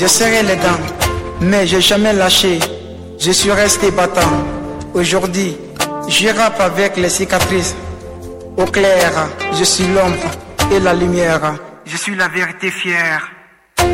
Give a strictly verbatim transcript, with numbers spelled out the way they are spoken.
Je serrai les dents, mais j'ai jamais lâché. Je suis resté battant. Aujourd'hui, je rappe avec les cicatrices. Au clair, je suis l'ombre et la lumière. Je suis la vérité fière.